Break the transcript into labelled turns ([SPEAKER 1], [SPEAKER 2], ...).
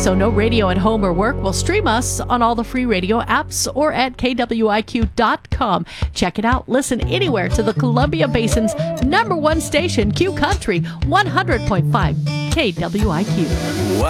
[SPEAKER 1] So no radio at home or work will stream us on all the free radio apps or at KWIQ.com. Check it out. Listen anywhere to the Columbia Basin's #1 station, Q Country, 100.5 KWIQ.